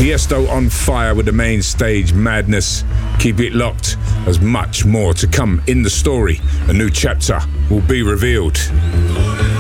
Tiesto on fire with the main stage madness. Keep it locked, as much more to come in the story. A new chapter will be revealed.